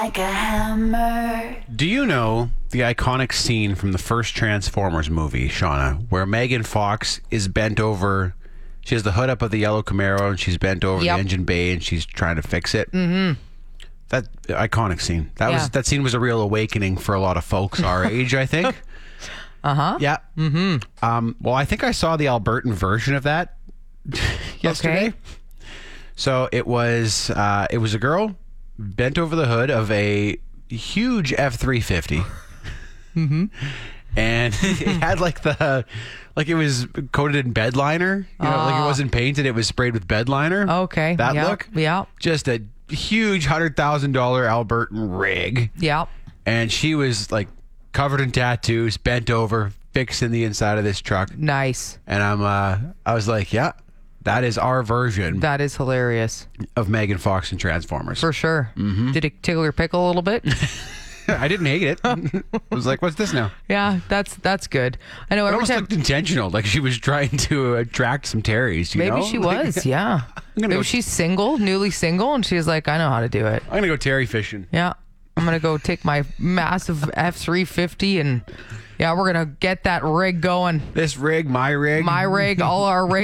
Like a hammer. Do you know the iconic scene from the first Transformers movie, Shauna, where Megan Fox is bent over? She has the hood up of the yellow Camaro and she's bent over the engine bay and she's trying to fix it. Mm-hmm. That iconic scene. That scene was a real awakening for a lot of folks our age, I think. Uh-huh. Yeah. Mm-hmm. Well, I think I saw the Albertan version of that yesterday. Okay. So it was a girl bent over the hood of a huge F-350. Mm-hmm. And it had it was coated in bed liner. Like it wasn't painted, it was sprayed with bed liner. Okay. That look. Yeah. Just a huge $100,000 Albertan rig. Yeah. And she was like covered in tattoos, bent over, fixing the inside of this truck. Nice. And I was like, yeah, that is our version That is hilarious. of Megan Fox and Transformers. For sure. Mm-hmm. Did it tickle your pickle a little bit? I didn't hate it. I was like, what's this now? Yeah, that's good. I know It every almost time. looked intentional, like she was trying to attract some Terrys. Maybe she was, yeah. Maybe she's single, newly single, and she's like, I know how to do it. I'm going to go Terry fishing. Yeah. I'm going to go take my massive F-350 and, yeah, we're going to get that rig going. This rig, my rig. My rig, all our rigs.